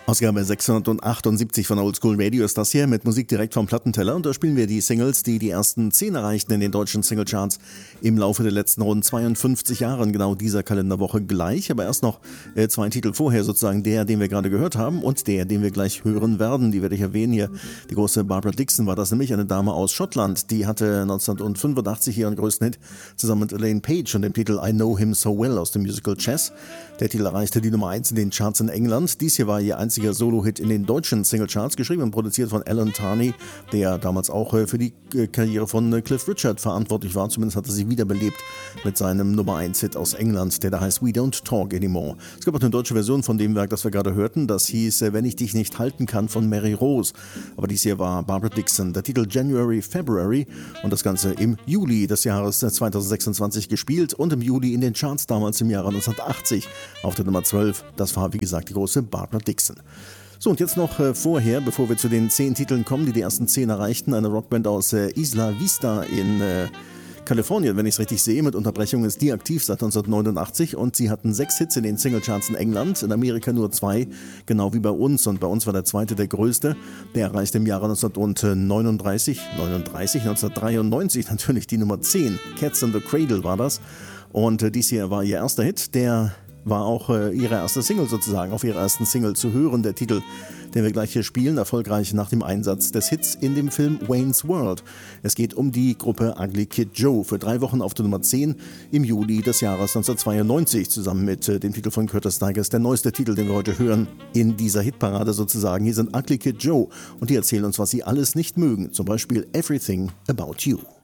Ausgabe 678 von Oldschool Radio ist das hier mit Musik direkt vom Plattenteller, und da spielen wir die Singles, die die ersten 10 erreichten in den deutschen Singlecharts im Laufe der letzten rund 52 Jahren, genau dieser Kalenderwoche gleich, aber erst noch 2 Titel vorher, sozusagen der, den wir gerade gehört haben, und der, den wir gleich hören werden, die werde ich erwähnen hier. Die große Barbara Dickson war das nämlich, eine Dame aus Schottland, die hatte 1985 ihren größten Hit zusammen mit Elaine Page und dem Titel I Know Him So Well aus dem Musical Chess. Der Titel erreichte die Nummer 1 in den Charts in England. Dies hier war ihr einziger Solo-Hit in den deutschen Singlecharts, geschrieben und produziert von Alan Tarney, der damals auch für die Karriere von Cliff Richard verantwortlich war. Zumindest hat er sie wiederbelebt mit seinem Nummer 1-Hit aus England, der da heißt We Don't Talk Anymore. Es gab auch eine deutsche Version von dem Werk, das wir gerade hörten. Das hieß Wenn ich dich nicht halten kann von Mary Rose. Aber dies hier war Barbara Dickson. Der Titel January, February und das Ganze im Juli des Jahres 2026 gespielt und im Juli in den Charts damals im Jahre 1980 auf der Nummer 12. Das war, wie gesagt, die große Barbara Dickson. So, und jetzt noch vorher, bevor wir zu den 10 Titeln kommen, die die ersten 10 erreichten, eine Rockband aus Isla Vista in Kalifornien, wenn ich es richtig sehe. Mit Unterbrechung ist die aktiv seit 1989 und sie hatten 6 Hits in den Singlecharts in England, in Amerika nur 2, genau wie bei uns. Und bei uns war der zweite der größte. Der erreichte im Jahre 1993 natürlich die Nummer 10. Cats in the Cradle war das. Und dies hier war ihr erster Hit, der war auch ihre erste Single sozusagen, auf ihrer ersten Single zu hören. Der Titel, den wir gleich hier spielen, erfolgreich nach dem Einsatz des Hits in dem Film Wayne's World. Es geht um die Gruppe Ugly Kid Joe, für 3 Wochen auf der Nummer 10 im Juli des Jahres 1992, zusammen mit dem Titel von Curtis Stigers, der neueste Titel, den wir heute hören, in dieser Hitparade sozusagen. Hier sind Ugly Kid Joe und die erzählen uns, was sie alles nicht mögen, zum Beispiel Everything About You.